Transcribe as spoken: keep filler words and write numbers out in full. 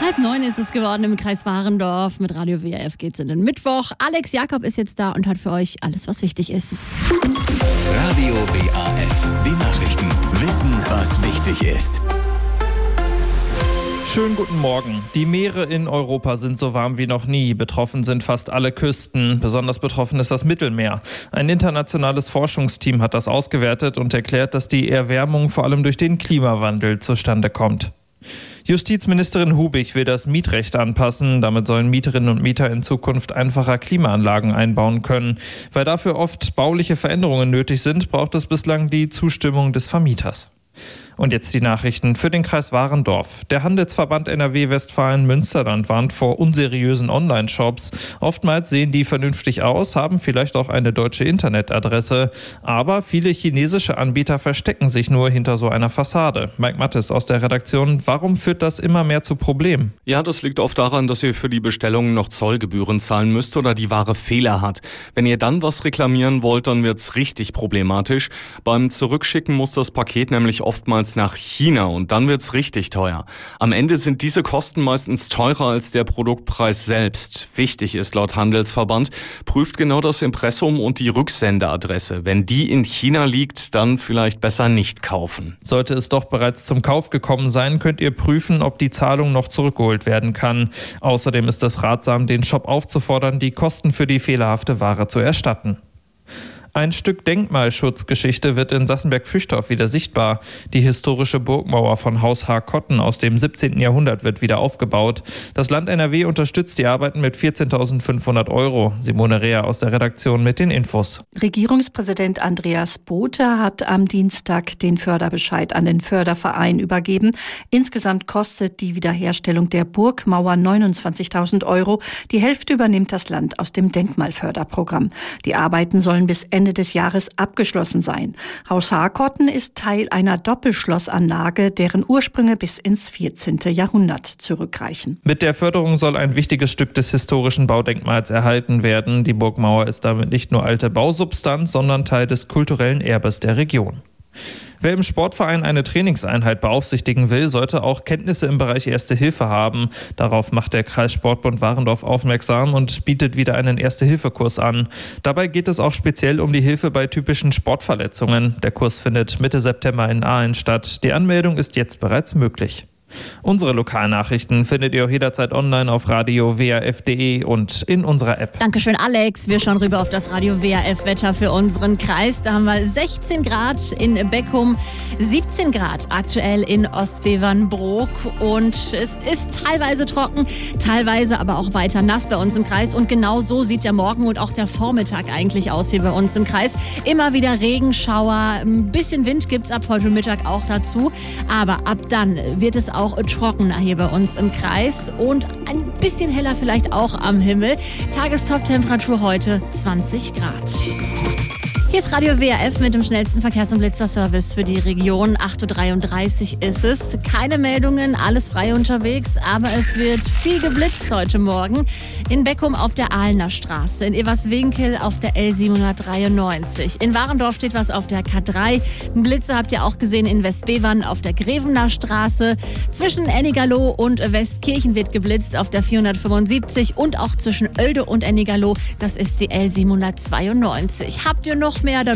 Halb neun ist es geworden im Kreis Warendorf. Mit Radio W R F geht's in den Mittwoch. Alex Jakob ist jetzt da und hat für euch alles, was wichtig ist. Radio W R F, die Nachrichten. Wissen, was wichtig ist. Schönen guten Morgen. Die Meere in Europa sind so warm wie noch nie. Betroffen sind fast alle Küsten. Besonders betroffen ist das Mittelmeer. Ein internationales Forschungsteam hat das ausgewertet und erklärt, dass die Erwärmung vor allem durch den Klimawandel zustande kommt. Justizministerin Hubig will das Mietrecht anpassen. Damit sollen Mieterinnen und Mieter in Zukunft einfacher Klimaanlagen einbauen können. Weil dafür oft bauliche Veränderungen nötig sind, braucht es bislang die Zustimmung des Vermieters. Und jetzt die Nachrichten für den Kreis Warendorf. Der Handelsverband N R W Westfalen-Münsterland warnt vor unseriösen Online-Shops. Oftmals sehen die vernünftig aus, haben vielleicht auch eine deutsche Internetadresse. Aber viele chinesische Anbieter verstecken sich nur hinter so einer Fassade. Mike Mattes aus der Redaktion. Warum führt das immer mehr zu Problemen? Ja, das liegt oft daran, dass ihr für die Bestellungen noch Zollgebühren zahlen müsst oder die Ware Fehler hat. Wenn ihr dann was reklamieren wollt, dann wird's richtig problematisch. Beim Zurückschicken muss das Paket nämlich oftmals nach China und dann wird's richtig teuer. Am Ende sind diese Kosten meistens teurer als der Produktpreis selbst. Wichtig ist laut Handelsverband, prüft genau das Impressum und die Rücksendeadresse. Wenn die in China liegt, dann vielleicht besser nicht kaufen. Sollte es doch bereits zum Kauf gekommen sein, könnt ihr prüfen, ob die Zahlung noch zurückgeholt werden kann. Außerdem ist es ratsam, den Shop aufzufordern, die Kosten für die fehlerhafte Ware zu erstatten. Ein Stück Denkmalschutzgeschichte wird in Sassenberg-Füchtorf wieder sichtbar. Die historische Burgmauer von Haus H-Kotten aus dem siebzehnten Jahrhundert wird wieder aufgebaut. Das Land N R W unterstützt die Arbeiten mit vierzehntausendfünfhundert Euro. Simone Reher aus der Redaktion mit den Infos. Regierungspräsident Andreas Bothe hat am Dienstag den Förderbescheid an den Förderverein übergeben. Insgesamt kostet die Wiederherstellung der Burgmauer neunundzwanzigtausend Euro. Die Hälfte übernimmt das Land aus dem Denkmalförderprogramm. Die Arbeiten sollen bis Ende des Jahres abgeschlossen sein. Haus H-Kotten ist Teil einer Doppelschlossanlage, deren Ursprünge bis ins vierzehnten Jahrhundert zurückreichen. Mit der Förderung soll ein wichtiges Stück des historischen Baudenkmals erhalten werden. Die Burgmauer ist damit nicht nur alte Bausubstanz, sondern Teil des kulturellen Erbes der Region. Wer im Sportverein eine Trainingseinheit beaufsichtigen will, sollte auch Kenntnisse im Bereich Erste Hilfe haben. Darauf macht der Kreissportbund Warendorf aufmerksam und bietet wieder einen Erste-Hilfe-Kurs an. Dabei geht es auch speziell um die Hilfe bei typischen Sportverletzungen. Der Kurs findet Mitte September in Aalen statt. Die Anmeldung ist jetzt bereits möglich. Unsere Lokalnachrichten findet ihr auch jederzeit online auf radio w r f punkt d e und in unserer App. Dankeschön, Alex. Wir schauen rüber auf das Radio W R F-Wetter für unseren Kreis. Da haben wir sechzehn Grad in Beckum, siebzehn Grad aktuell in Ostbevernbrook. Und es ist teilweise trocken, teilweise aber auch weiter nass bei uns im Kreis. Und genau so sieht der Morgen und auch der Vormittag eigentlich aus hier bei uns im Kreis. Immer wieder Regenschauer, ein bisschen Wind gibt es ab heute Mittag auch dazu. Aber ab dann wird es auch trockener hier bei uns im Kreis und ein bisschen heller vielleicht auch am Himmel. Tagestop-Temperatur heute zwanzig Grad. Hier ist Radio W R F mit dem schnellsten Verkehrs- und Blitzerservice für die Region. acht Uhr dreiunddreißig ist es. Keine Meldungen, alles frei unterwegs, aber es wird viel geblitzt heute Morgen. In Beckum auf der Ahlener Straße, in Everswinkel auf der L siebenhundertdreiundneunzig. In Warendorf steht was auf der K drei. Ein Blitzer habt ihr auch gesehen in Westbevern auf der Grevener Straße. Zwischen Ennigerloh und Westkirchen wird geblitzt auf der vierhundertfünfundsiebzig und auch zwischen Oelde und Ennigerloh. Das ist die L siebenhundertzweiundneunzig. Habt ihr noch mehr